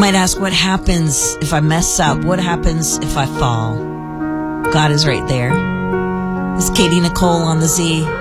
might ask, what happens if I mess up? What happens if I fall? God is right there. This is Katie Nicole on the Z.